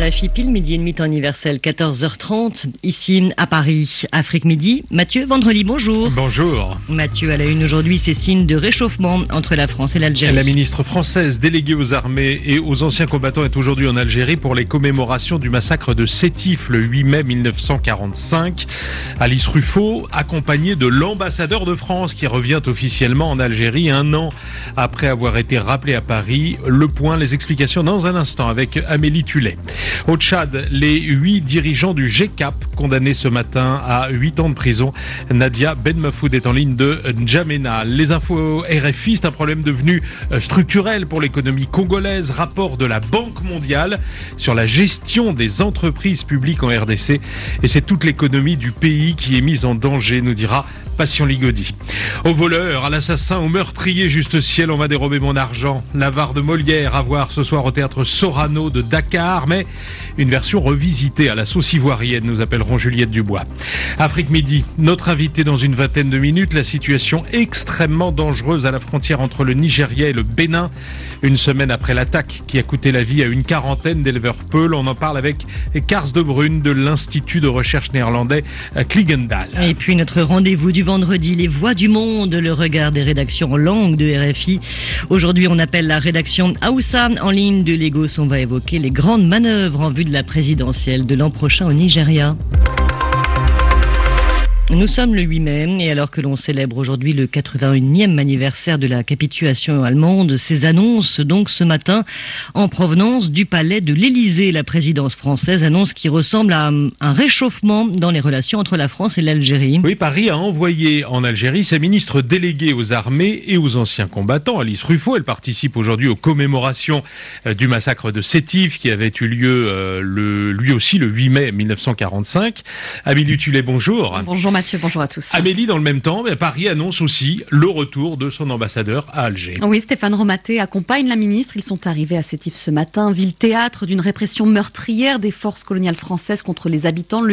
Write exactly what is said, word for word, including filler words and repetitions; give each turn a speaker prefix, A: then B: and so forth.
A: R F I, pile midi et demi, temps universel, quatorze heures trente, ici à Paris. Afrique Midi, Mathieu Vendredi, bonjour.
B: Bonjour.
A: Mathieu, à la une aujourd'hui, ces signes de réchauffement entre la France et l'Algérie.
B: La ministre française déléguée aux armées et aux anciens combattants est aujourd'hui en Algérie pour les commémorations du massacre de Sétif le huit mai mille neuf cent quarante-cinq. Alice Ruffo, accompagnée de l'ambassadeur de France qui revient officiellement en Algérie un an après avoir été rappelé à Paris. Le point, les explications dans un instant avec Amélie Tullet. Au Tchad, les huit dirigeants du G C A P condamnés ce matin à huit ans de prison. Nadia Ben Mafoud est en ligne de N'Djamena. Les infos R F I, c'est un problème devenu structurel pour l'économie congolaise. Rapport de la Banque mondiale sur la gestion des entreprises publiques en R D C. Et c'est toute l'économie du pays qui est mise en danger, nous dira Passion Ligodi. Au voleur, à l'assassin, au meurtrier, juste ciel, on va dérober mon argent. L'avare de Molière à voir ce soir au théâtre Sorano de Dakar, mais une version revisitée à la sauce ivoirienne, nous appellerons Juliette Dubois. Afrique Midi, notre invité dans une vingtaine de minutes, la situation extrêmement dangereuse à la frontière entre le Nigeria et le Bénin. Une semaine après l'attaque qui a coûté la vie à une quarantaine d'éleveurs peuls, on en parle avec Kars de Bruyne de l'Institut de recherche néerlandais Kligendal.
A: Et puis notre rendez-vous du vendredi, les voix du monde, le regard des rédactions en langue de R F I. Aujourd'hui, on appelle la rédaction Aoussa en ligne de Lagos. On va évoquer les grandes manœuvres en vue de la présidentielle de l'an prochain au Nigeria. Nous sommes le huit mai et alors que l'on célèbre aujourd'hui le quatre-vingt-unième anniversaire de la capitulation allemande, ces annonces donc ce matin en provenance du palais de l'Élysée. La présidence française annonce qui ressemble à un réchauffement dans les relations entre la France et l'Algérie.
B: Oui, Paris a envoyé en Algérie sa ministre déléguée aux armées et aux anciens combattants, Alice Ruffo. Elle participe aujourd'hui aux commémorations du massacre de Sétif qui avait eu lieu euh, le, lui aussi le huit mai mille neuf cent quarante-cinq. Amélie Tullet, bonjour.
C: Bonjour Mathieu, bonjour à tous.
B: Amélie, dans le même temps, Paris annonce aussi le retour de son ambassadeur à Alger.
C: Oui, Stéphane Romaté accompagne la ministre. Ils sont arrivés à Sétif ce matin, ville théâtre d'une répression meurtrière des forces coloniales françaises contre les habitants. Le